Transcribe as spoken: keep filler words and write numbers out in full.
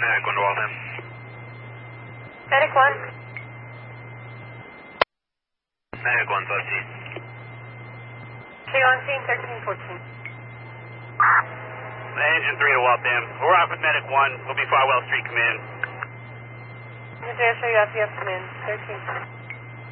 Medic one to Waltham. Medic one. Medic one, thirteen. Stay on scene, thirteen fourteen. Engine three to Waltham. We're off with Medic one. We'll be Farwell Street Command. N J S O, you have to come in, thirteen.